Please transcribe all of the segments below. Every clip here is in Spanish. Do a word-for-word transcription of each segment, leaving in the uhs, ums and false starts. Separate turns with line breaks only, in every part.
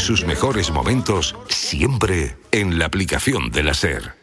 sus mejores momentos siempre en la aplicación de la SER.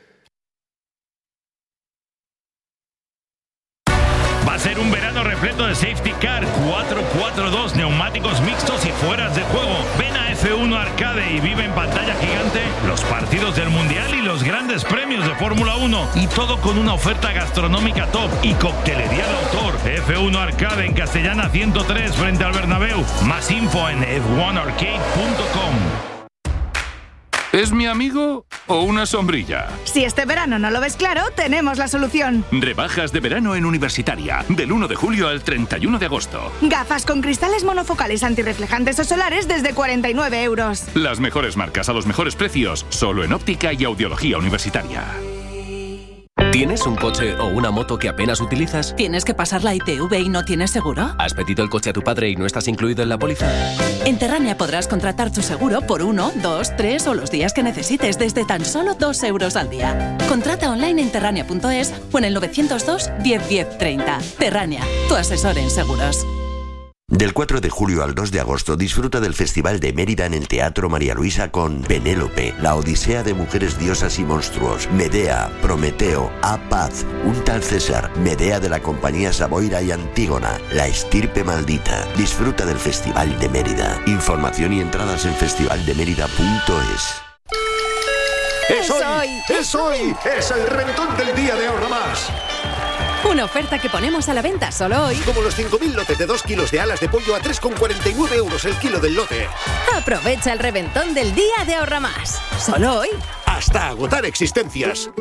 Va a ser un verano repleto de safety car, cuatro cuatro dos, neumáticos mixtos y fueras de juego. Ven a F uno Arcade y vive en pantalla gigante los partidos del Mundial y los grandes premios de Fórmula uno. Y todo con una oferta gastronómica top y coctelería de autor. F uno Arcade en Castellana ciento tres frente al Bernabéu. Más info en F uno arcade punto com.
¿Es mi amigo o una sombrilla?
Si este verano no lo ves claro, tenemos la solución.
Rebajas de verano en Universitaria, del uno de julio al treinta y uno de agosto.
Gafas con cristales monofocales antirreflejantes o solares desde cuarenta y nueve euros.
Las mejores marcas a los mejores precios, solo en óptica y audiología universitaria.
¿Tienes un coche o una moto que apenas utilizas?
¿Tienes que pasar la I T V y no tienes seguro?
¿Has pedido el coche a tu padre y no estás incluido en la póliza?
En Terrania podrás contratar tu seguro por uno, dos, tres o los días que necesites desde tan solo dos euros al día. Contrata online en terrania punto es o en el novecientos dos, diez, diez, treinta. Terrania, tu asesor en seguros.
Del cuatro de julio al dos de agosto disfruta del Festival de Mérida en el Teatro María Luisa con Penélope, la odisea de mujeres diosas y monstruos, Medea, Prometeo, Apaz, un tal César, Medea de la compañía Saboira y Antígona, la estirpe maldita. Disfruta del Festival de Mérida. Información y entradas en festival de mérida punto es.
¡Es hoy! ¡Es hoy! ¡Es el reventón del día de Ahorra Más!
Una oferta que ponemos a la venta solo hoy.
Como los cinco mil lotes de dos kilos de alas de pollo a tres con cuarenta y nueve euros el kilo del lote.
Aprovecha el reventón del día de Ahorra Más. Solo hoy.
Hasta agotar existencias.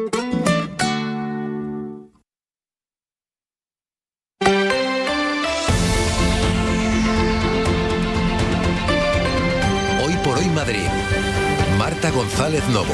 Hoy por hoy Madrid. Marta González Novo.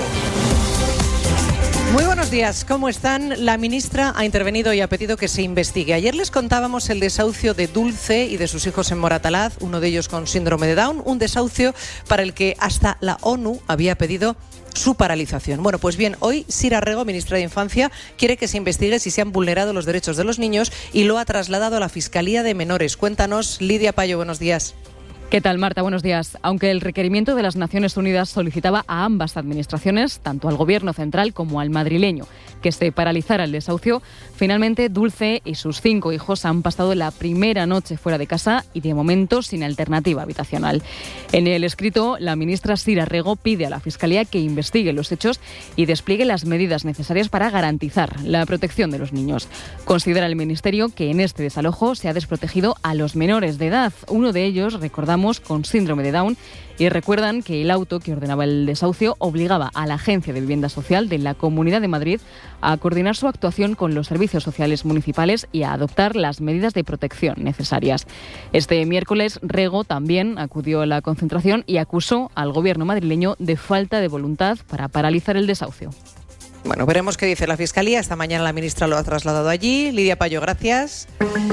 Muy buenos días, ¿cómo están? La ministra ha intervenido y ha pedido que se investigue. Ayer les contábamos el desahucio de Dulce y de sus hijos en Moratalaz, uno de ellos con síndrome de Down, un desahucio para el que hasta la ONU había pedido su paralización. Bueno, pues bien, hoy Sira Rego, ministra de Infancia, quiere que se investigue si se han vulnerado los derechos de los niños y lo ha trasladado a la Fiscalía de Menores. Cuéntanos, Lidia Payo, buenos días.
¿Qué tal, Marta? Buenos días. Aunque el requerimiento de las Naciones Unidas solicitaba a ambas administraciones, tanto al Gobierno central como al madrileño, que se paralizara el desahucio, finalmente Dulce y sus cinco hijos han pasado la primera noche fuera de casa y de momento sin alternativa habitacional. En el escrito, la ministra Sira Rego pide a la Fiscalía que investigue los hechos y despliegue las medidas necesarias para garantizar la protección de los niños. Considera el Ministerio que en este desalojo se ha desprotegido a los menores de edad. Uno de ellos, recordamos, con síndrome de Down, y recuerdan que el auto que ordenaba el desahucio obligaba a la Agencia de Vivienda Social de la Comunidad de Madrid a coordinar su actuación con los servicios sociales municipales y a adoptar las medidas de protección necesarias. Este miércoles, Rego también acudió a la concentración y acusó al Gobierno madrileño de falta de voluntad para paralizar el desahucio.
Bueno, veremos qué dice la Fiscalía. Esta mañana la ministra lo ha trasladado allí. Lidia Payo, gracias.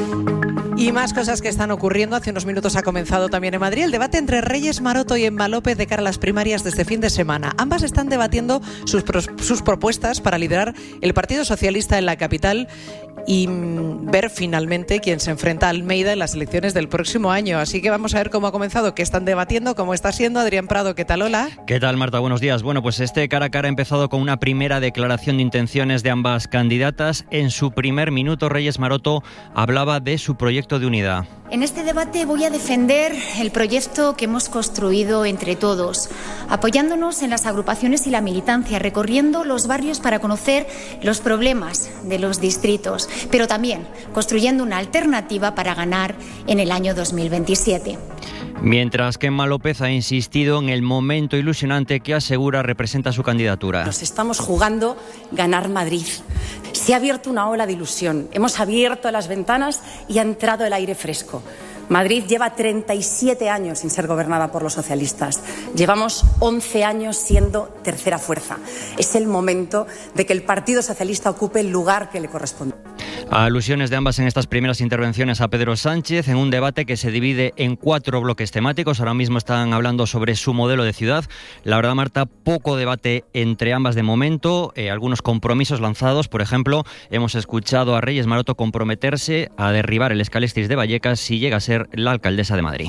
Y más cosas que están ocurriendo. Hace unos minutos ha comenzado también en Madrid el debate entre Reyes Maroto y Emma López de cara a las primarias de este fin de semana. Ambas están debatiendo sus, sus propuestas para liderar el Partido Socialista en la capital y mmm, ver finalmente quién se enfrenta a Almeida en las elecciones del próximo año. Así que vamos a ver cómo ha comenzado, qué están debatiendo, cómo está siendo. Adrián Prado, ¿qué tal? Hola.
¿Qué tal, Marta? Buenos días. Bueno, pues este cara a cara ha empezado con una primera declaración de intenciones de ambas candidatas. En su primer minuto, Reyes Maroto hablaba de su proyecto de unidad.
En este debate voy a defender el proyecto que hemos construido entre todos, apoyándonos en las agrupaciones y la militancia, recorriendo los barrios para conocer los problemas de los distritos, pero también construyendo una alternativa para ganar en el año dos mil veintisiete.
Mientras que Emma López ha insistido en el momento ilusionante que asegura representa su candidatura.
Nos estamos jugando ganar Madrid. Se ha abierto una ola de ilusión. Hemos abierto las ventanas y ha entrado el aire fresco. Madrid lleva treinta y siete años sin ser gobernada por los socialistas. Llevamos once años siendo tercera fuerza. Es el momento de que el Partido Socialista ocupe el lugar que le corresponde.
Alusiones de ambas en estas primeras intervenciones a Pedro Sánchez en un debate que se divide en cuatro bloques temáticos. Ahora mismo están hablando sobre su modelo de ciudad. La verdad, Marta, poco debate entre ambas de momento. Eh, algunos compromisos lanzados. Por ejemplo, hemos escuchado a Reyes Maroto comprometerse a derribar el Scalextric de Vallecas si llega a ser la alcaldesa de Madrid.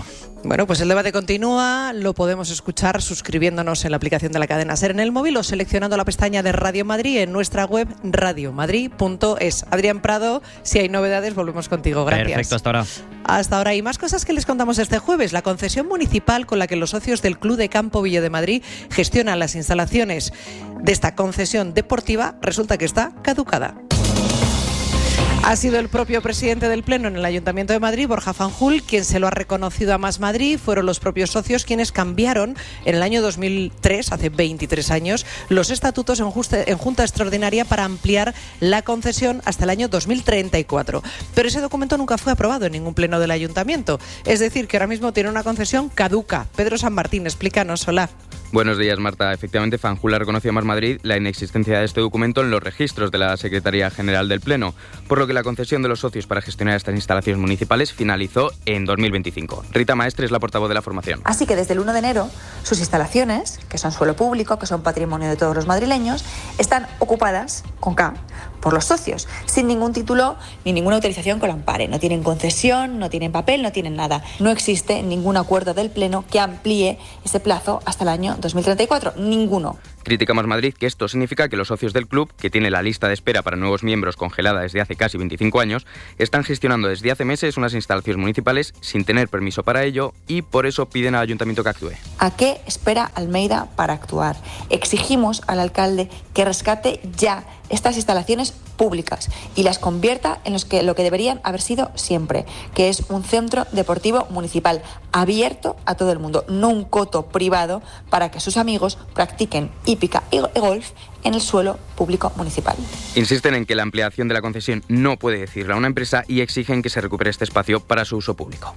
Bueno, pues el debate continúa, lo podemos escuchar suscribiéndonos en la aplicación de la cadena SER en el móvil o seleccionando la pestaña de Radio Madrid en nuestra web radio madrid punto es. Adrián Prado, si hay novedades, volvemos contigo. Gracias.
Perfecto, hasta ahora.
Hasta ahora. Y más cosas que les contamos este jueves. La concesión municipal con la que los socios del Club de Campo Villa de Madrid gestionan las instalaciones de esta concesión deportiva resulta que está caducada. Ha sido el propio presidente del Pleno en el Ayuntamiento de Madrid, Borja Fanjul, quien se lo ha reconocido a Más Madrid. Fueron los propios socios quienes cambiaron en el año dos mil tres, hace veintitrés años, los estatutos en, justa, en Junta Extraordinaria para ampliar la concesión hasta el año dos mil treinta y cuatro. Pero ese documento nunca fue aprobado en ningún pleno del Ayuntamiento. Es decir, que ahora mismo tiene una concesión caduca. Pedro San Martín, explícanos, hola.
Buenos días, Marta. Efectivamente, Fanjul ha reconocido a Más Madrid la inexistencia de este documento en los registros de la Secretaría General del Pleno, por lo que la concesión de los socios para gestionar estas instalaciones municipales finalizó en dos mil veinticinco. Rita Maestre es la portavoz de la formación.
Así que desde el uno de enero, sus instalaciones, que son suelo público, que son patrimonio de todos los madrileños, están ocupadas, con K, por los socios, sin ningún título ni ninguna autorización que lo ampare. No tienen concesión, no tienen papel, no tienen nada. No existe ningún acuerdo del Pleno que amplíe ese plazo hasta el año dos mil treinta y cuatro. Ninguno.
Critica Más Madrid que esto significa que los socios del club, que tiene la lista de espera para nuevos miembros congelada desde hace casi veinticinco años, están gestionando desde hace meses unas instalaciones municipales sin tener permiso para ello y por eso piden al ayuntamiento que actúe.
¿A qué espera Almeida para actuar? Exigimos al alcalde que rescate ya estas instalaciones públicas y las convierta en los que, lo que deberían haber sido siempre, que es un centro deportivo municipal abierto a todo el mundo, no un coto privado para que sus amigos practiquen hípica y golf en el suelo público municipal.
Insisten en que la ampliación de la concesión no puede decirle a una empresa y exigen que se recupere este espacio para su uso público.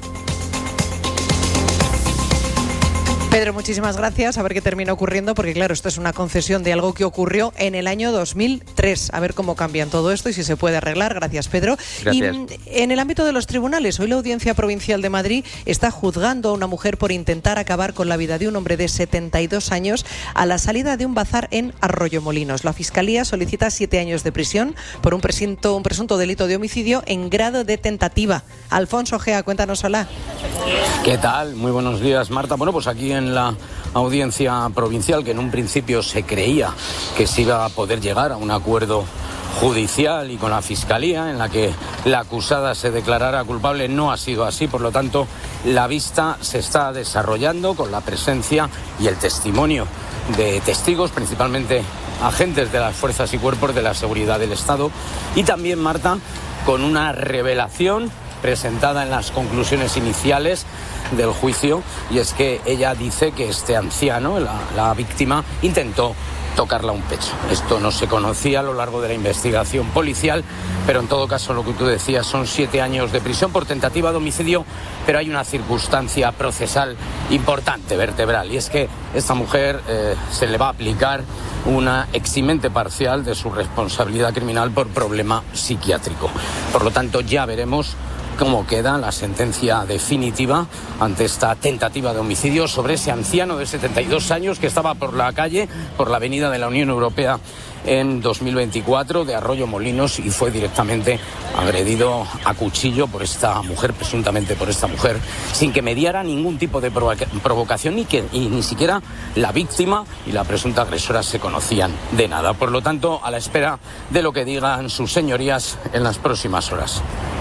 Pedro, muchísimas gracias. A ver qué termina ocurriendo, porque claro, esto es una concesión de algo que ocurrió en el año dos mil tres. A ver cómo cambian todo esto y si se puede arreglar. Gracias, Pedro.
Gracias.
Y en el ámbito de los tribunales, hoy la Audiencia Provincial de Madrid está juzgando a una mujer por intentar acabar con la vida de un hombre de setenta y dos años a la salida de un bazar en Arroyomolinos. La Fiscalía solicita siete años de prisión por un presunto, un presunto delito de homicidio en grado de tentativa. Alfonso Gea, cuéntanos, hola.
¿Qué tal? Muy buenos días, Marta. Bueno, pues aquí en la Audiencia Provincial, que en un principio se creía que se iba a poder llegar a un acuerdo judicial y con la Fiscalía en la que la acusada se declarara culpable, no ha sido así. Por lo tanto, la vista se está desarrollando con la presencia y el testimonio de testigos, principalmente agentes de las fuerzas y cuerpos de la seguridad del Estado, y también, Marta, con una revelación presentada en las conclusiones iniciales del juicio, y es que ella dice que este anciano, la, la víctima, intentó tocarla un pecho. Esto no se conocía a lo largo de la investigación policial, pero en todo caso lo que tú decías son siete años de prisión por tentativa de homicidio, pero hay una circunstancia procesal importante, vertebral, y es que esta mujer eh, se le va a aplicar una eximente parcial de su responsabilidad criminal por problema psiquiátrico. Por lo tanto, ya veremos cómo queda la sentencia definitiva ante esta tentativa de homicidio sobre ese anciano de setenta y dos años que estaba por la calle, por la avenida de la Unión Europea en dos mil veinticuatro de Arroyomolinos y fue directamente agredido a cuchillo por esta mujer, presuntamente por esta mujer, sin que mediara ningún tipo de provoca- provocación ni que y ni siquiera la víctima y la presunta agresora se conocían de nada. Por lo tanto, a la espera de lo que digan sus señorías en las próximas horas.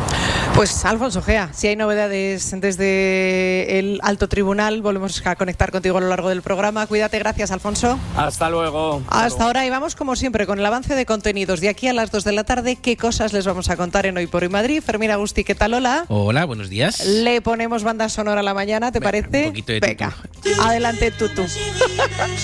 Pues Alfonso Gea, si hay novedades desde el Alto Tribunal, volvemos a conectar contigo a lo largo del programa. Cuídate, gracias, Alfonso.
Hasta luego.
Hasta, Hasta luego. Ahora, y vamos como siempre con el avance de contenidos. De aquí a las dos de la tarde, ¿qué cosas les vamos a contar en Hoy por Hoy Madrid? Fermín Agustí, ¿qué tal? Hola.
Hola, buenos días.
Le ponemos banda sonora a la mañana, ¿te Venga, parece?
Un poquito de
Venga, tutu. Adelante, Tutu.